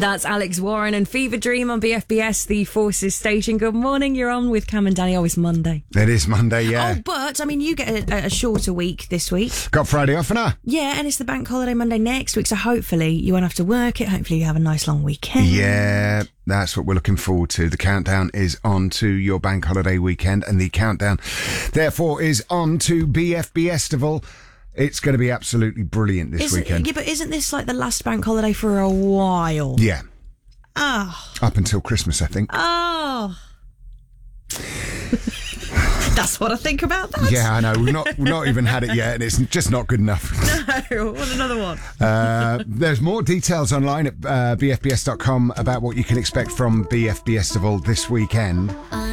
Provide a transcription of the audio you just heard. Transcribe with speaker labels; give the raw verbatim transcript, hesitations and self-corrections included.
Speaker 1: That's Alex Warren and Fever Dream on B F B S, the Forces station. Good morning, you're on with Cam and Danny. Oh, it's Monday.
Speaker 2: It is Monday, yeah.
Speaker 1: Oh, but, I mean, you get a, a shorter week this week.
Speaker 2: Got Friday off, and
Speaker 1: Yeah, and it's the bank holiday Monday next week, so hopefully you won't have to work it. Hopefully you have a nice long weekend.
Speaker 2: Yeah, that's what we're looking forward to. The countdown is on to your bank holiday weekend, and the countdown, therefore, is on to B F B Estival. It's going to be absolutely brilliant this
Speaker 1: isn't,
Speaker 2: weekend.
Speaker 1: Yeah, but isn't this like the last bank holiday for a while?
Speaker 2: Yeah.
Speaker 1: Oh.
Speaker 2: Up until Christmas, I think.
Speaker 1: Oh. That's what I think about that.
Speaker 2: Yeah, I know. We've not, we've not even had it yet, and it's just not good enough.
Speaker 1: No, want another one?
Speaker 2: Uh, there's more details online at uh, b f b s dot com about what you can expect from B F B Estival this weekend.